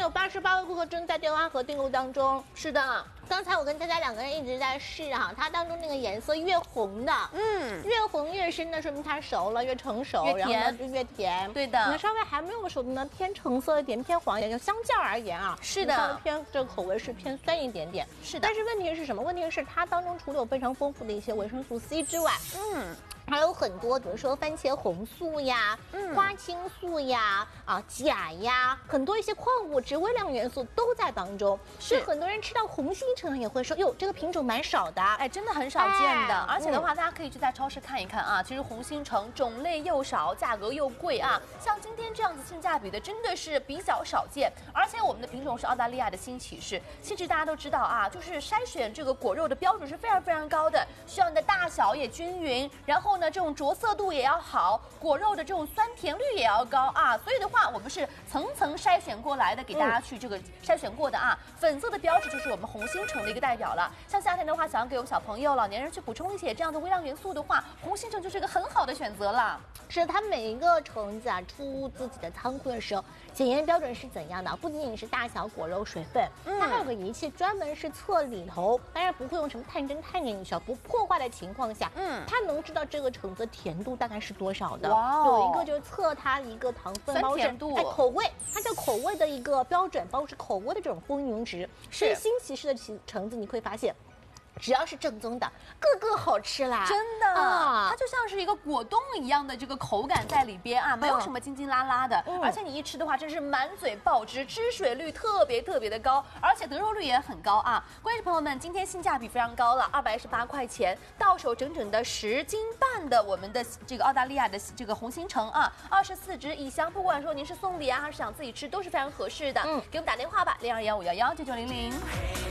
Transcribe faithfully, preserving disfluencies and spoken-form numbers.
有八十八位顾客正在电话和订购当中。 是的， 刚才我跟大家两个人一直在试哈、啊，它当中那个颜色越红的， 嗯， 越红越深的，说明它熟了，越成熟， 越甜然后呢就越甜。 对的， 那稍微还没有熟的呢，偏橙色一点，偏黄一点。就相较而言啊， 是的， 稍微偏这个口味是偏酸一点点。 是的， 但是问题是什么？问题是它当中除了有非常丰富的一些维生素 C 之外， 嗯。 还有很多，比如说番茄红素呀、嗯、花青素呀、啊钾呀，很多一些矿物质、微量元素都在当中。所以很多人吃到红心橙也会说，哟，这个品种蛮少的， 哎，真的很少见的。哎、而且的话、嗯，大家可以去在超市看一看啊。其实红心橙种类又少，价格又贵啊。像今天这样子性价比的，真的是比较少见。而且我们的品种是澳大利亚的新起士，其实大家都知道啊，就是筛选这个果肉的标准是非常非常高的，需要你的大小也均匀，然后。这种着色度也要好，果肉的这种酸甜率也要高啊，所以的话，我们是层层筛选过来的，给大家去这个筛选过的啊。嗯、粉色的标志就是我们红心橙的一个代表了。像夏天的话，想要给我们小朋友、老年人去补充一些这样的微量元素的话，红心橙就是一个很好的选择了。 是它每一个橙子啊，出自己的仓库的时候，检验标准是怎样的？不仅仅是大小、果肉、水分，嗯、它还有个仪器专门是测里头，当然不会用什么探针探进去，不破坏的情况下，嗯，它能知道这个橙子甜度大概是多少的。哇、哦，有一个就是测它一个糖分、 酸甜度、 哎口味，它叫口味的一个标准，包括是口味的这种风云值。所以新奇士的橙子你会发现。只要是正宗的，个个好吃啦！ 真的啊，它就像是一个果冻一样的这个口感在里边啊，没有什么筋筋拉拉的，嗯、而且你一吃的话，真是满嘴爆汁，汁水率特别特别的高，而且得肉率也很高啊！关键是朋友们，今天性价比非常高了，二百一十八块钱，到手整整的十斤半的我们的这个澳大利亚的这个红心橙啊，二十四支一箱，不管说您是送礼啊，还是想自己吃，都是非常合适的。嗯，给我们打电话吧，零二幺五幺幺九九零零。